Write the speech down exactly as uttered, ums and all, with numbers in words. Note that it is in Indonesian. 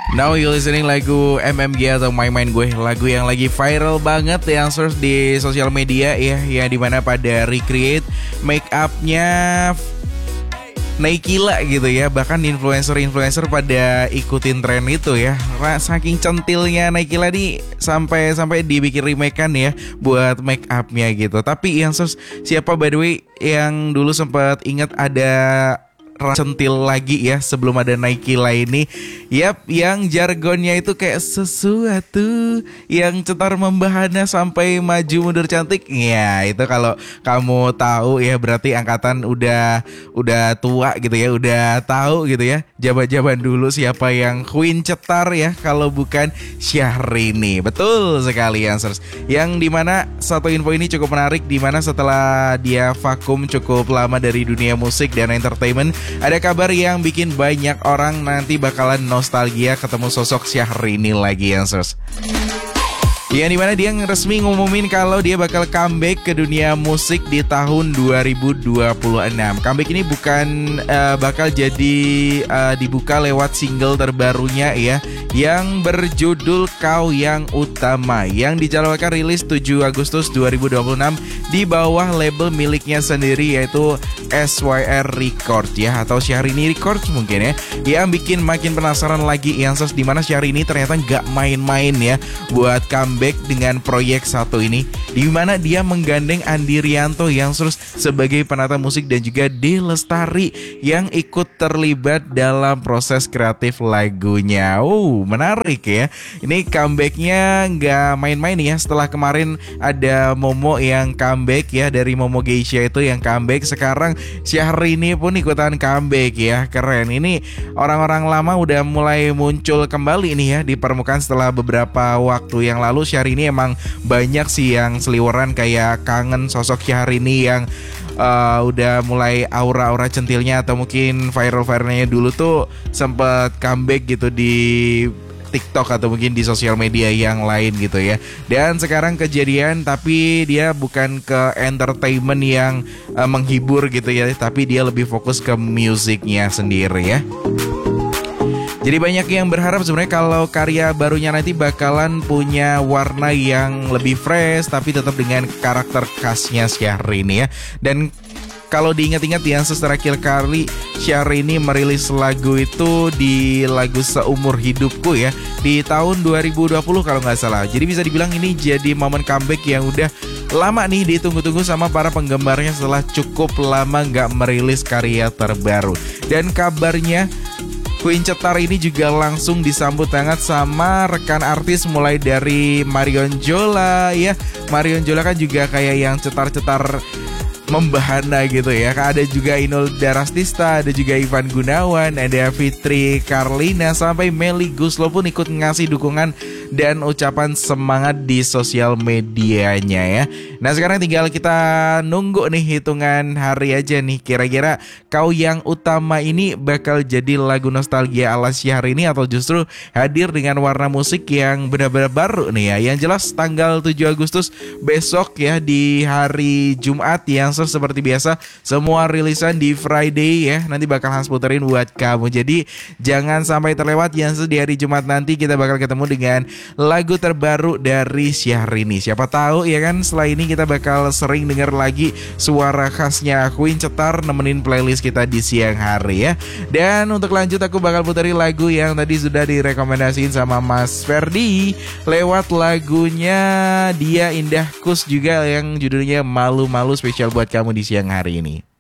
Now you listening lagu M M G atau My Mind Gue, lagu yang lagi viral banget yang search di sosial media ya, yang dimana pada recreate make upnya Naikila gitu ya. Bahkan influencer-influencer pada ikutin tren itu ya. Saking centilnya Naikila nih sampai sampai dibikin remake-an ya buat make upnya gitu. Tapi yang sus, siapa by the way yang dulu sempat ingat ada centil lagi ya sebelum ada Naikila ini? Yap, yang jargonnya itu kayak sesuatu yang cetar membahana sampai maju mundur cantik. Ya, itu kalau kamu tahu ya berarti angkatan udah udah tua gitu ya, udah tahu gitu ya. Jaman-jaman dulu siapa yang Queen cetar ya kalau bukan Syahrini. Betul sekali answers. Yang dimana satu info ini cukup menarik, dimana setelah dia vakum cukup lama dari dunia musik dan entertainment, ada kabar yang bikin banyak orang nanti bakalan nostalgia ketemu sosok Syahrini lagi yang sus. Yang dimana dia resmi ngumumin kalau dia bakal comeback ke dunia musik di tahun dua ribu dua puluh enam. Comeback ini bukan uh, bakal jadi uh, dibuka lewat single terbarunya ya, yang berjudul Kau Yang Utama, yang dijadwalkan rilis tujuh Agustus dua ribu dua puluh enam di bawah label miliknya sendiri yaitu S Y R Records ya, atau Syahrini Records mungkin ya. Yang bikin makin penasaran lagi yang sus, dimana Syahrini ternyata gak main-main ya buat comeback dengan proyek satu ini, di mana dia menggandeng Andi Rianto yang terus sebagai penata musik dan juga D Lestari yang ikut terlibat dalam proses kreatif lagunya. Oh, menarik ya. Ini comebacknya nggak main-main ya. Setelah kemarin ada Momo yang comeback ya, dari Momo Geisha itu yang comeback, sekarang Syahrini pun ikutan comeback ya. Keren. Ini orang-orang lama udah mulai muncul kembali nih ya di permukaan setelah beberapa waktu yang lalu. Syahrini emang banyak sih yang seliweran kayak kangen sosok Syahrini yang uh, udah mulai aura-aura centilnya, atau mungkin viral-viralnya dulu tuh sempet comeback gitu di TikTok atau mungkin di sosial media yang lain gitu ya. Dan sekarang kejadian, tapi dia bukan ke entertainment yang uh, menghibur gitu ya, tapi dia lebih fokus ke musiknya sendiri ya. Jadi banyak yang berharap sebenarnya kalau karya barunya nanti bakalan punya warna yang lebih fresh, tapi tetap dengan karakter khasnya Syahrini ya. Dan kalau diingat-ingat ya, terakhir kali Syahrini merilis lagu itu di lagu Seumur Hidupku ya, di tahun dua ribu dua puluh kalau nggak salah. Jadi bisa dibilang ini jadi momen comeback yang udah lama nih ditunggu-tunggu sama para penggemarnya setelah cukup lama nggak merilis karya terbaru. Dan kabarnya Queen cetar ini juga langsung disambut hangat sama rekan artis, mulai dari Marion Jola ya. Marion Jola kan juga kayak yang cetar-cetar membahana gitu ya. Ada juga Inul Daratista, ada juga Ivan Gunawan, ada Fitri Karlina, sampai Melly Guslo pun ikut ngasih dukungan dan ucapan semangat di sosial medianya ya. Nah sekarang tinggal kita nunggu nih hitungan hari aja nih, kira-kira Kau Yang Utama ini bakal jadi lagu nostalgia ala Syahrini atau justru hadir dengan warna musik yang benar-benar baru nih ya. Yang jelas tanggal tujuh Agustus besok ya, di hari Jumat yang seperti biasa semua rilisan di Friday ya, nanti bakal Hans puterin buat kamu. Jadi jangan sampai terlewat yang di hari Jumat nanti kita bakal ketemu dengan lagu terbaru dari Syahrini. Siapa tahu ya kan, setelah ini kita bakal sering dengar lagi suara khasnya Queen cetar nemenin playlist kita di siang hari ya. Dan untuk lanjut aku bakal puterin lagu yang tadi sudah direkomendasiin sama Mas Ferdi lewat lagunya Dia Indah Kus juga yang judulnya Malu-Malu, spesial buat kamu di siang hari ini.